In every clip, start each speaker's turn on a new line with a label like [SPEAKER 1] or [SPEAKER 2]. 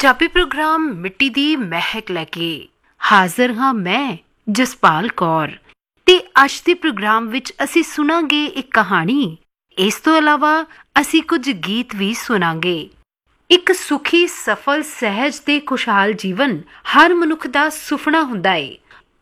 [SPEAKER 1] Punjabi programme ਮਿੱਟੀ ਦੀ ਮਹਿਕ ਲੈ ਕੇ ਹਾਜ਼ਰ ਹਾਂ ਮੈਂ ਜਸਪਾਲ ਕੌਰ ਤੇ ਅੱਜ ਦੇ ਪ੍ਰੋਗਰਾਮ ਵਿੱਚ ਅਸੀਂ ਸੁਣਾਂਗੇ ਇੱਕ ਕਹਾਣੀ। ਇਸ ਤੋਂ ਇਲਾਵਾ ਅਸੀਂ ਕੁਝ ਗੀਤ ਵੀ ਸੁਣਾਂਗੇ। ਇੱਕ ਸੁਖੀ, ਸਫਲ, ਸਹਿਜ ਤੇ ਖੁਸ਼ਹਾਲ ਜੀਵਨ ਹਰ ਮਨੁੱਖ ਦਾ ਸੁਪਨਾ ਹੁੰਦਾ ਏ।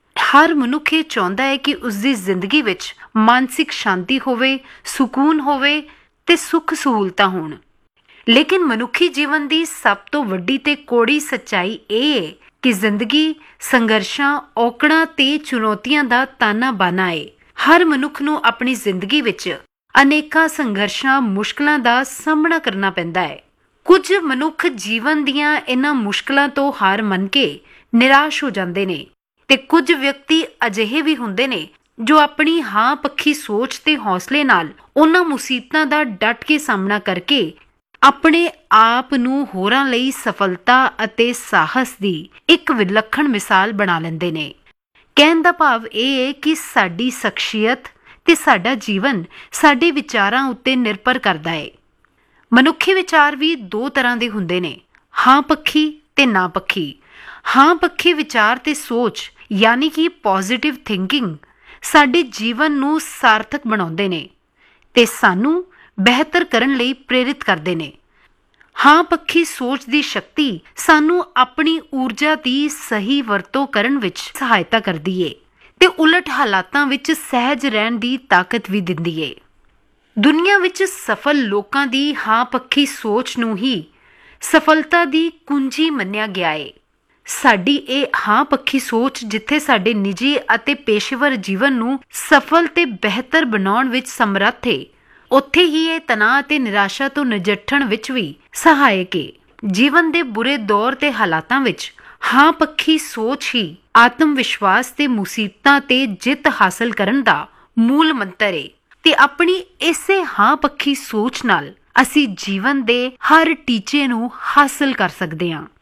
[SPEAKER 1] ਹਰ ਮਨੁੱਖ ਇਹ ਚਾਹੁੰਦਾ ਹੈ ਕਿ ਉਸਦੀ ਜ਼ਿੰਦਗੀ ਵਿੱਚ ਮਾਨਸਿਕ ਸ਼ਾਂਤੀ ਹੋਵੇ, ਸਕੂਨ ਹੋਵੇ ਤੇ ਸੁੱਖ ਸਹੂਲਤਾਂ ਹੋਣ। ਲੇਕਿਨ ਮਨੁੱਖੀ ਜੀਵਨ ਦੀ ਸਭ ਤੋਂ ਵੱਡੀ ਤੇ ਕੋੜੀ ਸੱਚਾਈ ਇਹ ਹੈ ਕਿ ਜ਼ਿੰਦਗੀ ਸੰਘਰਸ਼ਾਂ, ਔਕੜਾਂ ਤੇ ਚੁਣੌਤੀਆਂ ਦਾ ਤਾਣਾ ਬਾਣਾ ਏ। ਹਰ ਮਨੁੱਖ ਨੂੰ ਆਪਣੀ ਜ਼ਿੰਦਗੀ ਵਿੱਚ ਅਨੇਕਾਂ ਸੰਘਰਸ਼ਾਂ, ਮੁਸ਼ਕਲਾਂ ਦਾ ਸਾਹਮਣਾ ਕਰਨਾ ਪੈਂਦਾ ਹੈ। ਕੁਝ ਮਨੁੱਖ ਜੀਵਨ ਦੀਆਂ ਇਹਨਾਂ ਮੁਸ਼ਕਲਾਂ ਤੋਂ ਹਾਰ ਮੰਨ ਕੇ ਨਿਰਾਸ਼ ਹੋ ਜਾਂਦੇ ਨੇ ਤੇ ਕੁਝ ਵਿਅਕਤੀ ਅਜਿਹੇ ਵੀ ਹੁੰਦੇ ਨੇ ਜੋ ਆਪਣੀ ਹਾਂ ਪੱਖੀ ਸੋਚ ਤੇ ਹੌਸਲੇ ਨਾਲ ਉਹਨਾਂ ਮੁਸੀਬਤਾਂ ਦਾ ਡਟ ਕੇ ਸਾਹਮਣਾ ਕਰਕੇ ਆਪਣੇ ਆਪ ਨੂੰ ਹੋਰਾਂ ਲਈ ਸਫਲਤਾ ਅਤੇ ਸਾਹਸ ਦੀ ਇੱਕ ਵਿਲੱਖਣ ਮਿਸਾਲ ਬਣਾ ਲੈਂਦੇ ਨੇ। ਕਹਿਣ ਦਾ ਭਾਵ ਇਹ ਹੈ ਕਿ ਸਾਡੀ ਸ਼ਖਸੀਅਤ ਤੇ ਸਾਡਾ ਜੀਵਨ ਸਾਡੇ ਵਿਚਾਰਾਂ ਉੱਤੇ ਨਿਰਭਰ ਕਰਦਾ ਹੈ। ਮਨੁੱਖੀ ਵਿਚਾਰ ਵੀ ਦੋ ਤਰ੍ਹਾਂ ਦੇ ਹੁੰਦੇ ਨੇ, ਹਾਂ ਪੱਖੀ ਤੇ ਨਾ ਪੱਖੀ। ਹਾਂ ਪੱਖੀ ਵਿਚਾਰ ਤੇ ਸੋਚ ਯਾਨੀ ਕਿ ਪੋਜ਼ਿਟਿਵ ਥਿੰਕਿੰਗ ਸਾਡੇ ਜੀਵਨ ਨੂੰ ਸਾਰਥਕ ਬਣਾਉਂਦੇ ਨੇ ਤੇ ਸਾਨੂੰ ਬਿਹਤਰ ਕਰਨ ਲਈ ਪ੍ਰੇਰਿਤ ਕਰਦੇ ਨੇ। ਹਾਂ ਪੱਖੀ ਸੋਚ ਦੀ ਸ਼ਕਤੀ ਸਾਨੂੰ ਆਪਣੀ ਊਰਜਾ ਦੀ ਸਹੀ ਵਰਤੋਂ ਕਰਨ ਵਿੱਚ ਸਹਾਇਤਾ ਕਰਦੀ ਏ ਤੇ ਉਲਟ ਹਾਲਾਤਾਂ ਵਿੱਚ ਸਹਿਜ ਰਹਿਣ ਦੀ ਤਾਕਤ ਵੀ ਦਿੰਦੀ ਏ। ਦੁਨੀਆ ਵਿੱਚ ਸਫਲ ਲੋਕਾਂ ਦੀ ਹਾਂ ਪੱਖੀ ਸੋਚ ਨੂੰ ਹੀ ਸਫਲਤਾ ਦੀ ਕੁੰਜੀ ਮੰਨਿਆ ਗਿਆ ਏ। ਸਾਡੀ ਇਹ ਹਾਂ ਪੱਖੀ ਸੋਚ ਜਿੱਥੇ ਸਾਡੇ ਨਿੱਜੀ ਅਤੇ ਪੇਸ਼ੇਵਰ ਜੀਵਨ ਨੂੰ ਸਫਲ ਤੇ ਬਿਹਤਰ ਬਣਾਉਣ ਵਿੱਚ ਸਮਰੱਥ ਏ, ਉੱਥੇ ਹੀ ਇਹ ਤਣਾਅ ਅਤੇ ਨਿਰਾਸ਼ਾ ਤੋਂ ਨਜਿੱਠਣ ਵਿੱਚ ਵੀ ਸਹਾਇਕ ਏ। ਜੀਵਨ ਦੇ ਬੁਰੇ ਦੌਰ ਤੇ ਹਾਲਾਤਾਂ ਵਿੱਚ ਹਾਂ ਪੱਖੀ ਸੋਚ ਹੀ ਆਤਮ ਵਿਸ਼ਵਾਸ ਤੇ ਮੁਸੀਬਤਾਂ ਤੇ ਜਿੱਤ ਹਾਸਲ ਕਰਨ ਦਾ ਮੂਲ ਮੰਤਰ ਏ ਤੇ ਆਪਣੀ ਇਸੇ ਹਾਂ ਪੱਖੀ ਸੋਚ ਨਾਲ ਅਸੀਂ ਜੀਵਨ ਦੇ ਹਰ ਟੀਚੇ ਨੂੰ ਹਾਸਲ ਕਰ ਸਕਦੇ ਹਾਂ।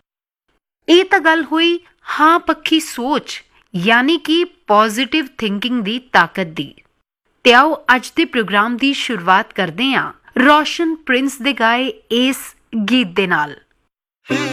[SPEAKER 1] ਇਹ ਤਾਂ ਗੱਲ ਹੋਈ ਹਾਂ ਪੱਖੀ ਸੋਚ ਯਾਨੀ ਕਿ ਪੋਜ਼ਿਟਿਵ ਥਿੰਕਿੰਗ ਦੀ ਤਾਕਤ ਦੀ। ਤੇ ਆਓ ਅੱਜ ਦੇ ਪ੍ਰੋਗਰਾਮ ਦੀ ਸ਼ੁਰੂਆਤ ਕਰਦੇ ਹਾਂ ਰੋਸ਼ਨ ਪ੍ਰਿੰਸ ਦੇ ਗਾਏ ਇਸ ਗੀਤ ਦੇ ਨਾਲ।